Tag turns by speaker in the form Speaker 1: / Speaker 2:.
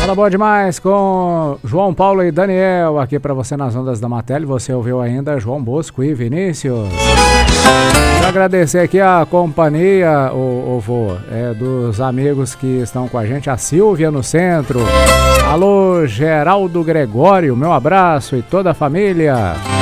Speaker 1: Fala boa demais com João Paulo e Daniel aqui pra você nas ondas da Martelli. Você ouviu ainda João Bosco e Vinícius. Quero agradecer aqui a companhia, o vô, dos amigos que estão com a gente, a Silvia no centro. Alô, Geraldo Gregório, meu abraço e toda a família.